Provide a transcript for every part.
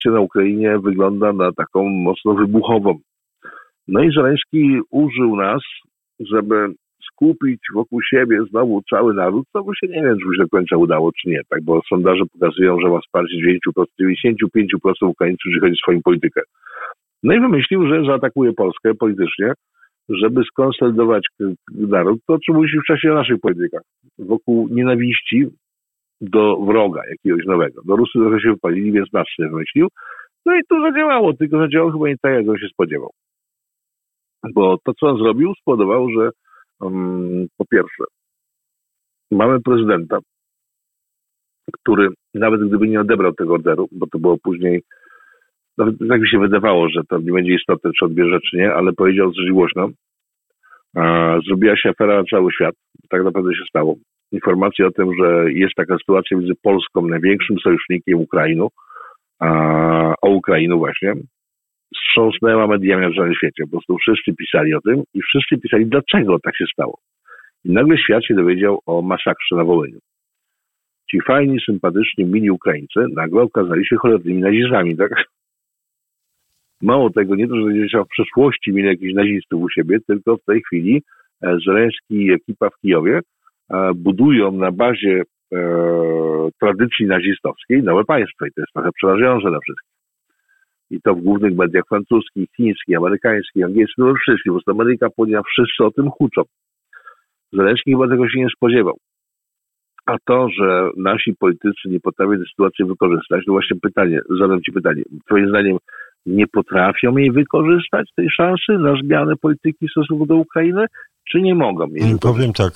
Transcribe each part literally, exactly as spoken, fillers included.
na Ukrainie wygląda na taką mocno wybuchową. No i Żeleński użył nas, żeby skupić wokół siebie znowu cały naród, co mu się nie wiem, czy mu się do końca udało, czy nie, tak, bo sondaże pokazują, że ma wsparcie dziewięćdziesiąt pięć procent Ukraińców, jeżeli chodzi o swoją politykę. No i wymyślił, że zaatakuje Polskę politycznie, żeby skonsolidować naród, to czy musi w czasie naszych politykach, wokół nienawiści do wroga jakiegoś nowego. Do Rusy trochę się wypalili, więc nas się wymyślił. No i to zadziałało, tylko zadziałało chyba nie tak, jak on się spodziewał. Bo to, co on zrobił, spowodowało, że um, po pierwsze, mamy prezydenta, który nawet gdyby nie odebrał tego orderu, bo to było później, nawet tak mi się wydawało, że to nie będzie istotne, czy odbierze, czy nie, ale powiedział coś głośno. A, zrobiła się afera na cały świat. Tak naprawdę się stało. Informacja o tym, że jest taka sytuacja między Polską, największym sojusznikiem Ukrainy, a, o Ukrainę właśnie, wstrząsnęła mediami na całym świecie. Po prostu wszyscy pisali o tym i wszyscy pisali, dlaczego tak się stało. I nagle świat się dowiedział o masakrze na Wołyniu. Ci fajni, sympatyczni, mili Ukraińcy nagle okazali się cholernymi nazistami, tak? Mało tego, nie to, że gdzieś w przeszłości mieli jakichś nazistów u siebie, tylko w tej chwili Żeleński i ekipa w Kijowie budują na bazie e, tradycji nazistowskiej nowe państwo. I to jest trochę przerażające dla wszystkich. I to w głównych mediach francuskich, chińskich, amerykańskich, angielskich, no wszystkich. Po prostu Ameryka Południowa, wszyscy o tym huczą. Żeleński chyba tego się nie spodziewał. A to, że nasi politycy nie potrafią tę sytuację wykorzystać, to właśnie pytanie, zadam Ci pytanie. Twoim zdaniem nie potrafią jej wykorzystać, tej szansy na zmianę polityki w stosunku do Ukrainy, czy nie mogą jej Powiem tak,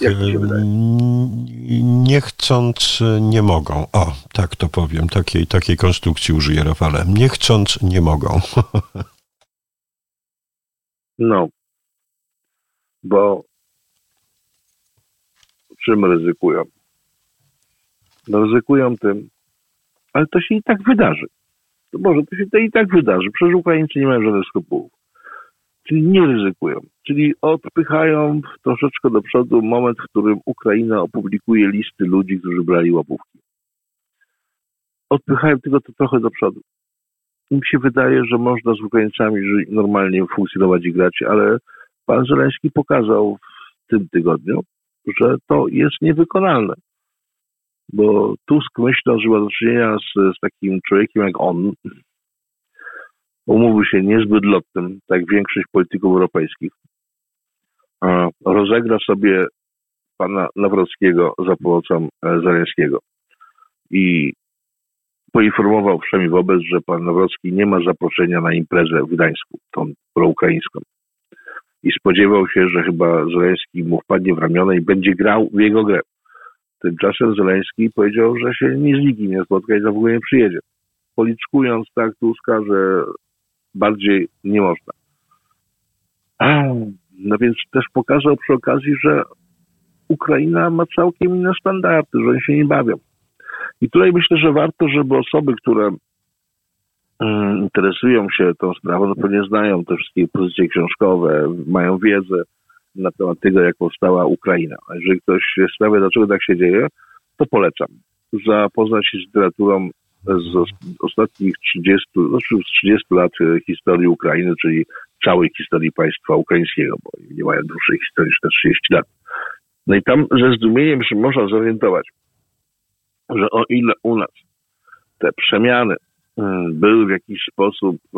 nie chcąc nie mogą. O, tak to powiem, takiej, takiej konstrukcji użyję, Rafale. Nie chcąc nie mogą. No, bo czym ryzykują? No ryzykują tym, ale to się i tak wydarzy. To może to się to i tak wydarzy. Przecież Ukraińcy nie mają żadnych skrupułów. Czyli nie ryzykują. Czyli odpychają troszeczkę do przodu moment, w którym Ukraina opublikuje listy ludzi, którzy brali łapówki. Odpychają tylko to trochę do przodu. Im się wydaje, że można z Ukraińcami normalnie funkcjonować i grać, ale pan Żeleński pokazał w tym tygodniu, że to jest niewykonalne. Bo Tusk, myślał, że ma do czynienia z, z takim człowiekiem jak on, umówił się niezbyt lotnym, tak jak większość polityków europejskich, a rozegra sobie pana Nawrockiego za pomocą Żeleńskiego. I poinformował wszemi wobec, że pan Nawrocki nie ma zaproszenia na imprezę w Gdańsku, tą proukraińską. I spodziewał się, że chyba Żeleński mu wpadnie w ramiona i będzie grał w jego grę. Tymczasem Żeleński powiedział, że się nie z nikim nie spotka i za w ogóle nie przyjedzie. Policzkując tak Tuska, że bardziej nie można. A, no więc też pokazał przy okazji, że Ukraina ma całkiem inne standardy, że oni się nie bawią. I tutaj myślę, że warto, żeby osoby, które um, interesują się tą sprawą, no pewnie znają te wszystkie pozycje książkowe, mają wiedzę na temat tego, jak powstała Ukraina. A jeżeli ktoś się sprawia, dlaczego tak się dzieje, to polecam. Zapoznać się z literaturą z ostatnich trzydziestu, znaczy z trzydziestu lat historii Ukrainy, czyli całej historii państwa ukraińskiego, bo nie mają dłuższej historii niż te trzydzieści lat. No i tam ze zdumieniem się można zorientować, że o ile u nas te przemiany były w jakiś sposób e,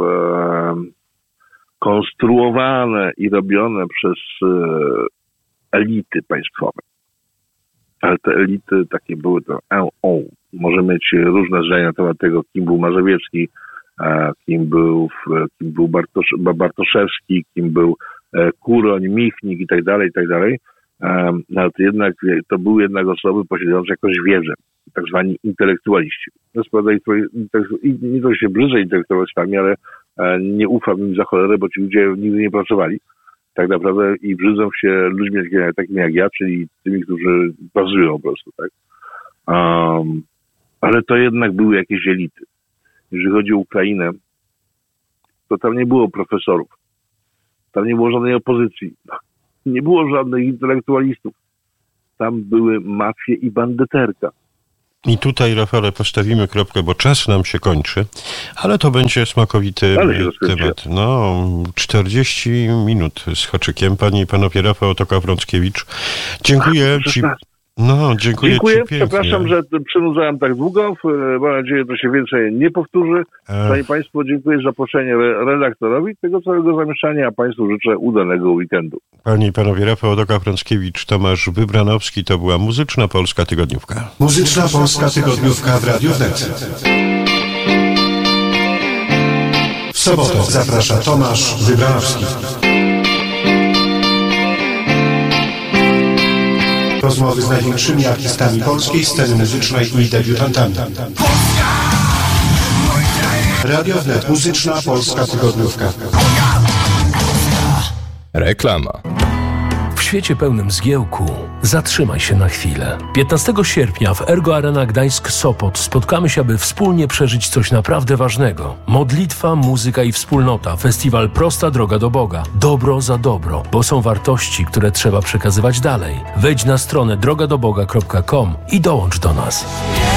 konstruowane i robione przez e, elity państwowe, ale te elity takie były to e, o, może mieć różne zdania na temat tego, kim był Mazowiecki, e, kim był, kim był Bartosz, Bartoszewski, kim był e, Kuroń, Michnik i tak dalej, i tak dalej. Um, ale to jednak to były jednak osoby posiadające jakąś wiedzę, tak zwani intelektualiści. To jest prawda, i nie to się brzydzę intelektualistami, ale e, nie ufam im za cholerę, bo ci ludzie nigdy nie pracowali. Tak naprawdę i brzydzą się ludźmi takimi jak ja, czyli tymi, którzy pracują po prostu, tak. Um, ale to jednak były jakieś elity. Jeżeli chodzi o Ukrainę, to tam nie było profesorów. Tam nie było żadnej opozycji. Nie było żadnych intelektualistów. Tam były mafie i bandyterka. I tutaj, Rafale, postawimy kropkę, bo czas nam się kończy, ale to będzie smakowity temat. No, czterdzieści minut z haczykiem. Panie i panowie, Rafał Otoka-Wrąckiewicz. Dziękuję Ci. No, dziękuję, dziękuję. Ci pięknie. Przepraszam, że przynudzałem tak długo. Mam nadzieję, że to się więcej nie powtórzy. Ech. Panie Państwu, dziękuję za zaproszenie redaktorowi tego całego zamieszania, a Państwu życzę udanego weekendu. Panie i panowie, Rafał Otoka-Wrąckiewicz, Tomasz Wybranowski. To była Muzyczna Polska Tygodniówka. Muzyczna Polska Tygodniówka w Radiu Wnet. W sobotę zaprasza Tomasz Wybranowski. Rozmowy z największymi artystami polskiej sceny muzycznej i debiutantami. Radio Wnet, Muzyczna Polska Tygodniówka. Reklama. W świecie pełnym zgiełku zatrzymaj się na chwilę. piętnastego sierpnia w Ergo Arena Gdańsk-Sopot spotkamy się, aby wspólnie przeżyć coś naprawdę ważnego. Modlitwa, muzyka i wspólnota. Festiwal Prosta Droga do Boga. Dobro za dobro, bo są wartości, które trzeba przekazywać dalej. Wejdź na stronę droga do boga kropka com i dołącz do nas.